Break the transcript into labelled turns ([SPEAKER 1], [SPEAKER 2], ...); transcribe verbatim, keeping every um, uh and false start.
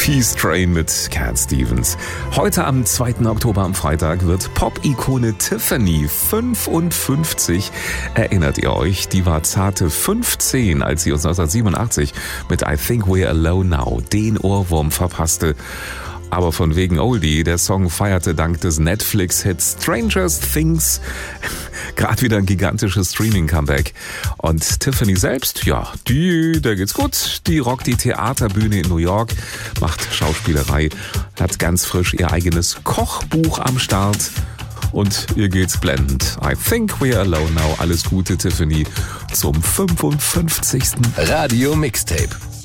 [SPEAKER 1] Peace Train mit Cat Stevens. Heute am zweiten Oktober, am Freitag, wird Pop-Ikone Tiffany fünfundfünfzig. Erinnert ihr euch? Die war zarte fünfzehn, als sie uns neunzehnhundertsiebenundachtzig mit I Think We're Alone Now den Ohrwurm verpasste. Aber von wegen Oldie, der Song feierte dank des Netflix-Hits Stranger Things gerade wieder ein gigantisches Streaming-Comeback. Und Tiffany selbst, ja, die, der geht's gut. Die rockt die Theaterbühne in New York, macht Schauspielerei, hat ganz frisch ihr eigenes Kochbuch am Start. Und ihr geht's blendend. I Think We're Alone Now. Alles Gute, Tiffany, zum fünfundfünfzigsten
[SPEAKER 2] Radio Mixtape.